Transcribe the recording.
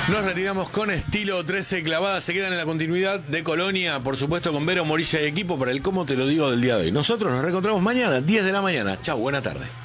Nos retiramos con estilo 13 clavadas. Se quedan en la continuidad de Colonia, por supuesto, con Vero, Morilla y equipo para el Cómo Te Lo Digo del día de hoy. Nosotros nos reencontramos mañana, 10 de la mañana. Chau, buena tarde.